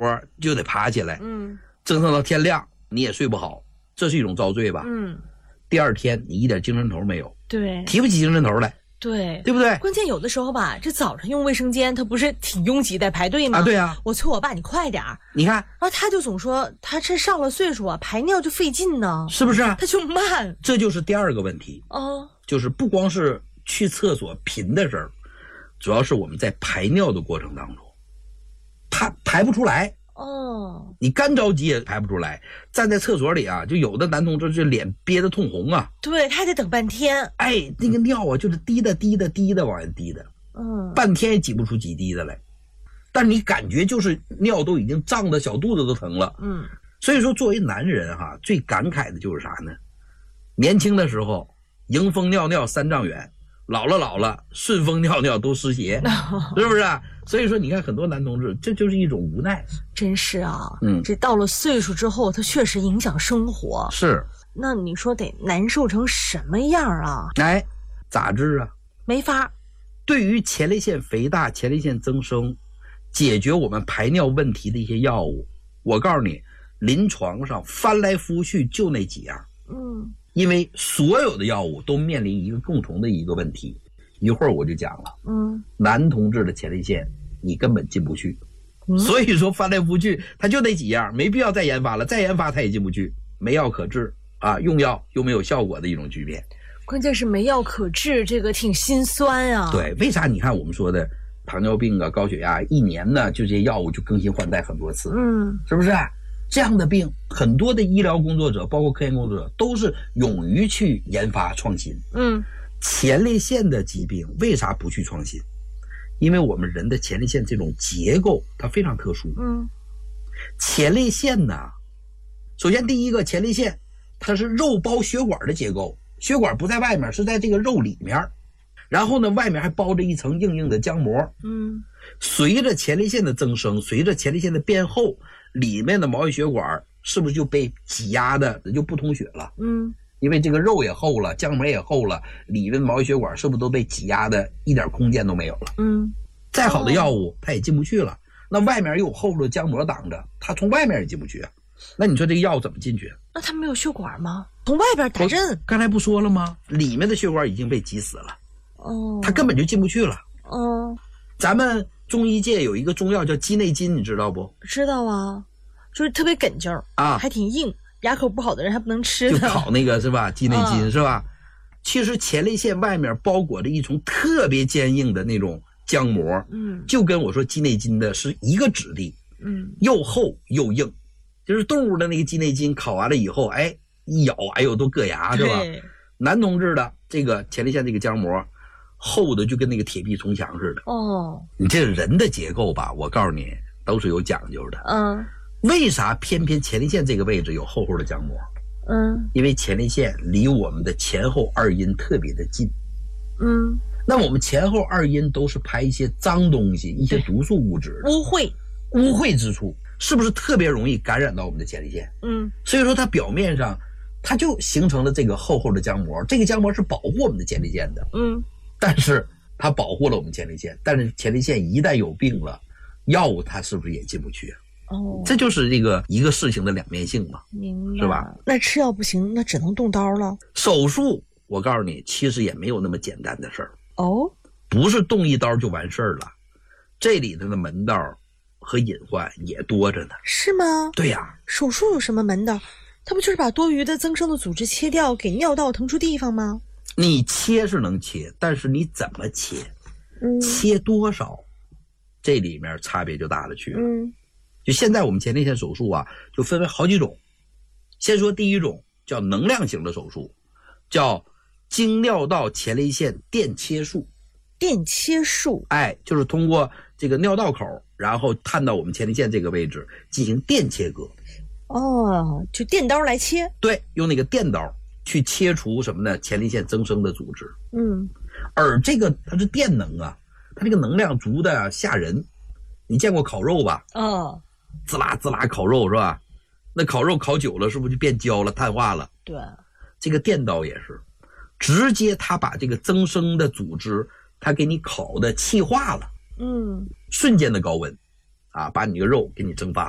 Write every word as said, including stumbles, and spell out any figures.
窝就得爬起来， 嗯， 折腾到天亮你也睡不好，这是一种遭罪吧？ 嗯， 第二天你一点精神头没有， 对， 提不起精神头来， 对， 对不对？ 关键有的时候吧，这早上用卫生间，它不是挺拥挤在排队吗？ 啊，对啊， 我催我爸你快点儿， 你看， 然后他就总说他这上了岁数啊，排尿就费劲呢， 是不是啊？ 他就慢， 这就是第二个问题哦， 就是不光是去厕所频的事儿，主要是我们在排尿的过程当中，排排不出来。 哦， 你干着急也排不出来，站在厕所里啊，就有的男同志这脸憋得通红啊， 对，他还得等半天， 哎，那个尿啊就是滴的滴的滴的往下滴的， 嗯， 半天也挤不出几滴的来，但你感觉就是尿都已经胀得小肚子都疼了， 嗯， 所以说作为男人哈，最感慨的就是啥呢？年轻的时候迎风尿尿三丈远，老了老了顺风尿尿都湿鞋，是不是啊？所以说你看很多男同志，这就是一种无奈。 真是啊， 嗯， 这到了岁数之后，它确实影响生活。 是， 那你说得难受成什么样啊？ 哎，咋治啊？ 没法。 对于前列腺肥大、前列腺增生，解决我们排尿问题的一些药物，我告诉你，临床上翻来覆去就那几样。 嗯， 因为所有的药物都面临一个共同的一个问题，一会儿我就讲了。 嗯， 男同志的前列腺你根本进不去， 嗯， 所以说翻来覆去他就那几样，没必要再研发了，再研发他也进不去，没药可治啊，用药又没有效果的一种局面。 关键是没药可治，这个挺心酸啊。 对，为啥你看我们说的糖尿病啊、高血压，一年呢就这些药物就更新换代很多次， 嗯， 是不是？这样的病，很多的医疗工作者，包括科研工作者，都是勇于去研发创新。 嗯， 前列腺的疾病为啥不去创新？因为我们人的前列腺这种结构它非常特殊。 嗯， 前列腺呢，首先第一个，前列腺它是肉包血管的结构，血管不在外面，是在这个肉里面，然后呢，外面还包着一层硬硬的浆膜。 嗯，随着前列腺的增生，随着前列腺的变厚，里面的毛细血管是不是就被挤压的就不通血了？ 嗯， 因为这个肉也厚了，浆膜也厚了，里面毛细血管是不是都被挤压的一点空间都没有了？ 嗯， 再好的药物它也进不去了，那外面又有厚的浆膜挡着，它从外面也进不去啊。那你说这个药怎么进去？ 那它没有血管吗？从外边打针？ 刚才不说了吗？里面的血管已经被挤死了， 哦， 它根本就进不去了。 哦， 咱们中医界有一个中药叫鸡内金，你知道不？ 知道啊，就是特别梗劲儿啊， 还挺硬，牙口不好的人还不能吃就烤那个是吧？鸡内金、嗯、是吧？其实前列腺外面包裹着一层特别坚硬的那种浆膜， 嗯， 就跟我说鸡内金的是一个质地， 嗯， 又厚又硬，就是动物的那个鸡内金烤完了以后，哎，一咬，哎呦都硌牙是吧？男同志的这个前列腺这个浆膜厚的就跟那个铁壁铜墙似的。 哦， 你这人的结构吧，我告诉你都是有讲究的。 嗯， 为啥偏偏前列腺这个位置有厚厚的浆膜？ 嗯， 因为前列腺离我们的前后二阴特别的近。 嗯， 那我们前后二阴都是排一些脏东西，一些毒素物质， 污秽， 污秽之处，是不是特别容易感染到我们的前列腺？ 嗯， 所以说它表面上它就形成了这个厚厚的浆膜，这个浆膜是保护我们的前列腺的。 嗯， 但是它保护了我们前列腺，但是前列腺一旦有病了，药物它是不是也进不去啊？ 哦， 这就是这个一个事情的两面性嘛， 明白是吧？ 那吃药不行，那只能动刀了。 手术，我告诉你，其实也没有那么简单的事儿。 哦， 不是动一刀就完事儿了，这里头的门道和隐患也多着呢。 是吗？ 对呀、啊， 手术有什么门道？它不就是把多余的增生的组织切掉，给尿道腾出地方吗？ 你切是能切，但是你怎么切， 嗯， 切多少，这里面差别就大了去了。 嗯， 就现在我们前列腺手术啊，就分为好几种。先说第一种叫能量型的手术，叫经尿道前列腺电切术。 电切术， 哎，就是通过这个尿道口，然后探到我们前列腺这个位置进行电切割。 哦，就电刀来切。 对，用那个电刀去切除什么呢？前列腺增生的组织。 嗯， 而这个它是电能啊，它这个能量足的吓人。你见过烤肉吧？ 哦， 滋啦滋啦烤肉是吧？那烤肉烤久了是不是就变焦了、碳化了？ 对， 这个电刀也是，直接它把这个增生的组织，它给你烤的气化了。 嗯， 瞬间的高温，啊，把你这个肉给你蒸发。